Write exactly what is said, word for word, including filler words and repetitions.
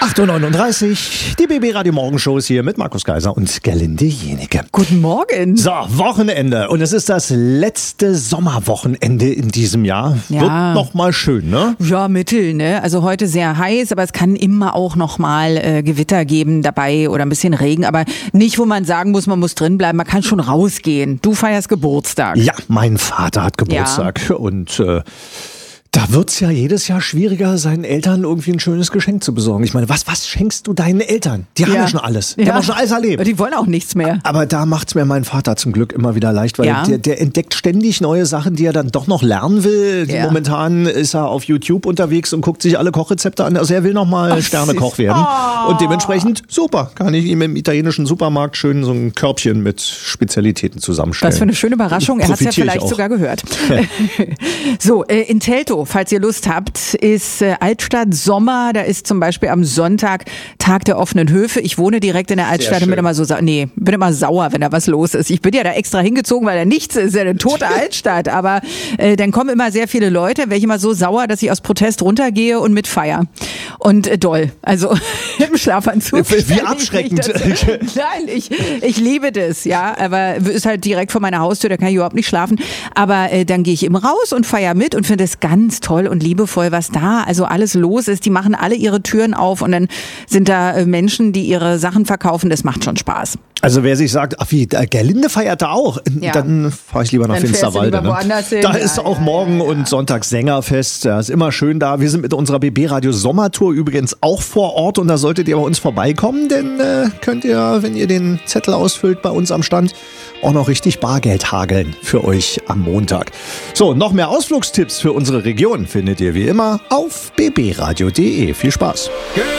acht Uhr neununddreißig, die B B Radio Morgenshow ist hier mit Markus Kaiser und Gerlinde Jenecke. Guten Morgen. So, Wochenende. Und es ist das letzte Sommerwochenende in diesem Jahr. Ja. Wird noch mal schön, ne? Ja, mittel, ne? Also heute sehr heiß, aber es kann immer auch noch mal äh, Gewitter geben dabei oder ein bisschen Regen. Aber nicht, wo man sagen muss, man muss drin bleiben. Man kann schon rausgehen. Du feierst Geburtstag. Ja, mein Vater hat Geburtstag. Ja. Und äh, da wird's ja jedes Jahr schwieriger, seinen Eltern irgendwie ein schönes Geschenk zu besorgen. Ich meine, was, was schenkst du deinen Eltern? Die haben ja, ja schon alles. Die ja. haben schon alles erlebt. Die wollen auch nichts mehr. Aber da macht's mir mein Vater zum Glück immer wieder leicht, weil ja. der, der entdeckt ständig neue Sachen, die er dann doch noch lernen will. Ja. Momentan ist er auf YouTube unterwegs und guckt sich alle Kochrezepte an. Also er will noch mal Sternekoch werden. Oh. Und dementsprechend, super, kann ich ihm im italienischen Supermarkt schön so ein Körbchen mit Spezialitäten zusammenstellen. Was für eine schöne Überraschung. Er hat's ja vielleicht auch. sogar gehört. Ja. So, äh, in Teltow, falls ihr Lust habt, ist äh, Altstadt Sommer. Da ist zum Beispiel am Sonntag Tag der offenen Höfe. Ich wohne direkt in der Altstadt und bin immer so, sa- nee, bin immer sauer, wenn da was los ist. Ich bin ja da extra hingezogen, weil da nichts ist, ja eine tote Altstadt. Aber äh, dann kommen immer sehr viele Leute, wäre ich immer so sauer, dass ich aus Protest runtergehe und mitfeier. Und äh, doll. Also im Schlafanzug. Wie abschreckend. Ich Nein, ich, ich liebe das, ja. Aber ist halt direkt vor meiner Haustür, da kann ich überhaupt nicht schlafen. Aber äh, dann gehe ich eben raus und feier mit und finde es ganz toll und liebevoll, was da also alles los ist. Die machen alle ihre Türen auf und dann sind da äh, Menschen, die ihre Sachen verkaufen. Das macht schon Spaß. Also wer sich sagt, ach wie, Gerlinde feiert da auch, Ja. dann fahre ich lieber nach Dann fährst du Finsterwalde. lieber woanders hin. Da Ja, ist auch ja, morgen ja, ja. und Sonntag Sängerfest. Ja, ist immer schön da. Wir sind mit unserer B B Radio Sommertour übrigens auch vor Ort und da solltet ihr bei uns vorbeikommen, denn äh, könnt ihr, wenn ihr den Zettel ausfüllt bei uns am Stand, auch noch richtig Bargeld hageln für euch am Montag. So, noch mehr Ausflugstipps für unsere Region findet ihr wie immer auf b b radio punkt d e. Viel Spaß.